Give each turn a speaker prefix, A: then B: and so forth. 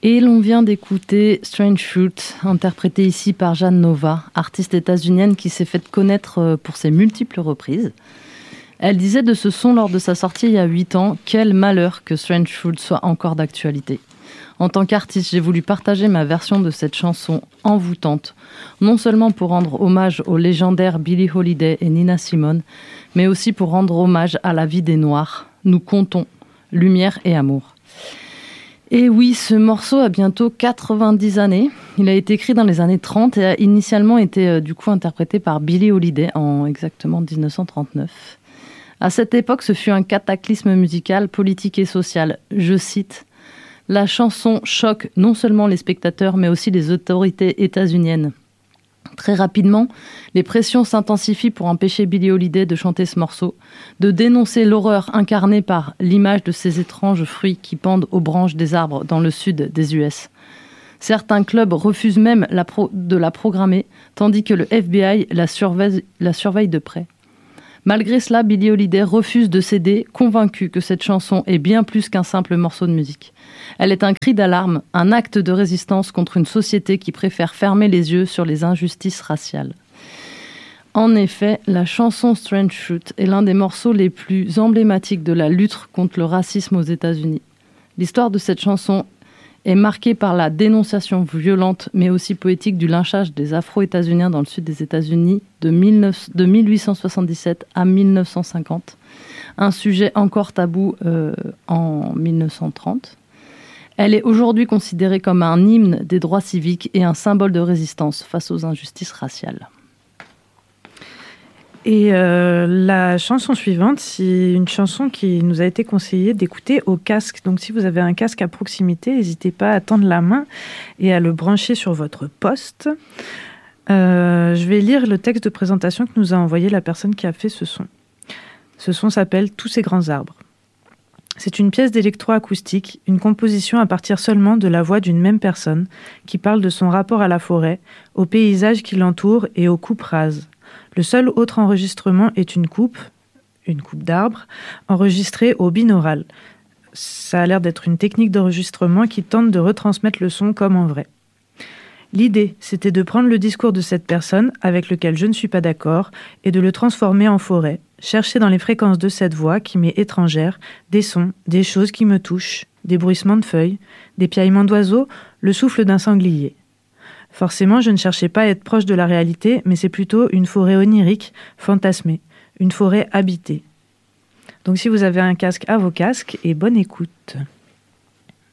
A: Et l'on vient d'écouter Strange Fruit, interprété ici par Jeanne Nova, artiste états-unienne qui s'est faite connaître pour ses multiples reprises. Elle disait de ce son lors de sa sortie il y a 8 ans, quel malheur que Strange Fruit soit encore d'actualité. En tant qu'artiste, j'ai voulu partager ma version de cette chanson envoûtante, non seulement pour rendre hommage aux légendaires Billie Holiday et Nina Simone, mais aussi pour rendre hommage à la vie des Noirs. Nous comptons lumière et amour. Et oui, ce morceau a bientôt 90 années. Il a été écrit dans les années 30 et a initialement été interprété par Billie Holiday en exactement 1939. À cette époque, ce fut un cataclysme musical, politique et social. Je cite, « La chanson choque non seulement les spectateurs, mais aussi les autorités états-uniennes. » Très rapidement, les pressions s'intensifient pour empêcher Billie Holiday de chanter ce morceau, de dénoncer l'horreur incarnée par l'image de ces étranges fruits qui pendent aux branches des arbres dans le sud des US. Certains clubs refusent même de la programmer, tandis que le FBI la surveille de près. Malgré cela, Billie Holiday refuse de céder, convaincue que cette chanson est bien plus qu'un simple morceau de musique. Elle est un cri d'alarme, un acte de résistance contre une société qui préfère fermer les yeux sur les injustices raciales. En effet, la chanson Strange Fruit est l'un des morceaux les plus emblématiques de la lutte contre le racisme aux États-Unis. L'histoire de cette chanson est marquée par la dénonciation violente, mais aussi poétique du lynchage des Afro-États-Uniens dans le sud des États-Unis de 1877 à 1950. Un sujet encore tabou en 1930. Elle est aujourd'hui considérée comme un hymne des droits civiques et un symbole de résistance face aux injustices raciales.
B: Et la chanson suivante, c'est une chanson qui nous a été conseillée d'écouter au casque. Donc si vous avez un casque à proximité, n'hésitez pas à tendre la main et à le brancher sur votre poste. Je vais lire le texte de présentation que nous a envoyé la personne qui a fait ce son. Ce son s'appelle « Tous ces grands arbres ». C'est une pièce d'électroacoustique, une composition à partir seulement de la voix d'une même personne qui parle de son rapport à la forêt, au paysage qui l'entoure et aux coupes rases. Le seul autre enregistrement est une coupe d'arbre, enregistrée au binaural. Ça a l'air d'être une technique d'enregistrement qui tente de retransmettre le son comme en vrai. L'idée, c'était de prendre le discours de cette personne, avec lequel je ne suis pas d'accord, et de le transformer en forêt, chercher dans les fréquences de cette voix qui m'est étrangère, des sons, des choses qui me touchent, des bruissements de feuilles, des piaillements d'oiseaux, le souffle d'un sanglier. Forcément, je ne cherchais pas à être proche de la réalité, mais c'est plutôt une forêt onirique, fantasmée, une forêt habitée. Donc si vous avez un casque, à vos casques, et bonne écoute.